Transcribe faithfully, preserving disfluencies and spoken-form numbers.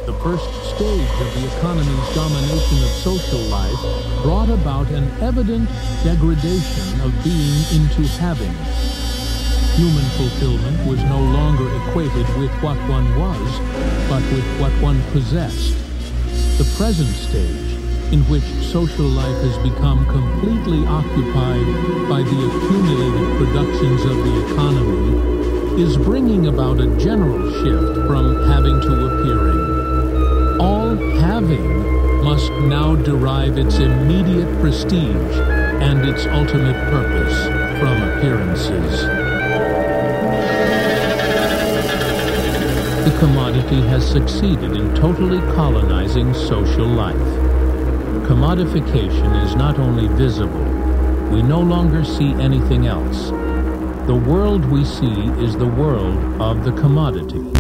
The first stage of the economy's domination of social life brought about an evident degradation of being into having. Human fulfillment was no longer equated with what one was, but with what one possessed. The present stage, in which social life has become completely occupied by the accumulated productions of the economy, is bringing about a general shift from having to appearing. All having must now derive its immediate prestige and its ultimate purpose from appearances. The commodity has succeeded in totally colonizing social life. Commodification is not only visible, we no longer see anything else. The world we see is the world of the commodity.